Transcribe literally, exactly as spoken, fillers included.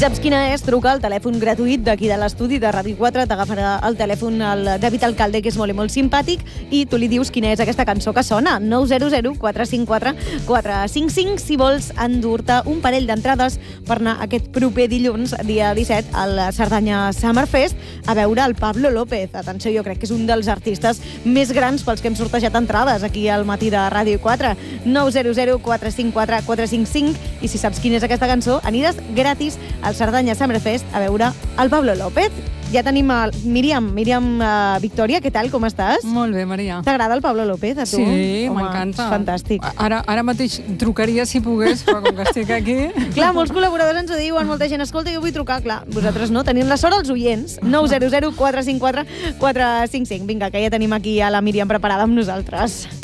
saps quina és, truca al telèfon gratuït d'aquí de l'estudi de Ràdio quatre, t'agafarà el telèfon el David Alcalde, que és molt i molt simpàtic, i tu li dius quina és aquesta cançó que sona. nou zero zero quatre cinc quatre quatre cinc cinc si vols endur-te un parell d'entrades per anar aquest proper dilluns, dia disset, al Cerdanya Summerfest, a veure el Pablo López. Atenció, jo crec que és un dels artistes més grans pels que hem sortejat entrades aquí al matí de Ràdio quatre. nou zero zero quatre cinc quatre quatre cinc cinc i si saps quina és aquesta cançó, aniràs gratis al Cerdanya Summerfest a veure el Pablo López. Ja tenim el Míriam, Míriam uh, Victòria, què tal, com estàs? Molt bé, Maria. T'agrada el Pablo López, a tu? Sí, m'encanta. Fantàstic. Ara, ara mateix trucaria si pogués, però com que estic aquí... Clar, molts col·laboradors ens ho diuen, molta gent, escolta, jo vull trucar, clar, vosaltres no, tenim la sort els oients. nou zero zero quatre cinc quatre quatre cinc cinc. Vinga, que ja tenim aquí a la Míriam preparada amb nosaltres.